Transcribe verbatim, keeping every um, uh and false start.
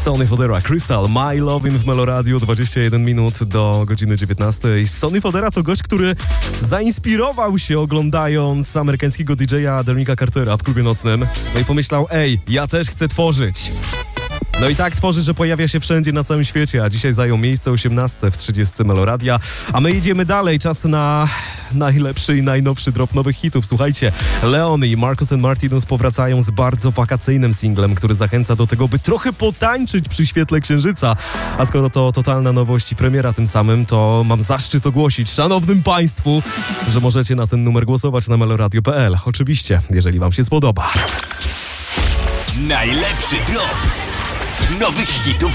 Sonny Fodera, Crystal, My Lovin' w Meloradiu, dwadzieścia jeden minut do godziny dziewiętnastej. Sonny Fodera to gość, który zainspirował się oglądając amerykańskiego didżeja Derricka Cartera w klubie nocnym. No i pomyślał, ej, ja też chcę tworzyć. No i tak tworzy, że pojawia się wszędzie na całym świecie, a dzisiaj zajął miejsce osiemnaste w trzydziestce Meloradia. A my idziemy dalej, czas na najlepszy i najnowszy drop nowych hitów. Słuchajcie, Leon i Marcus and Martinus powracają z bardzo wakacyjnym singlem, który zachęca do tego, by trochę potańczyć przy świetle księżyca. A skoro to totalna nowość i premiera tym samym, to mam zaszczyt ogłosić szanownym państwu, że możecie na ten numer głosować na meloradio kropka p l. Oczywiście, jeżeli wam się spodoba. Najlepszy drop nowych hitów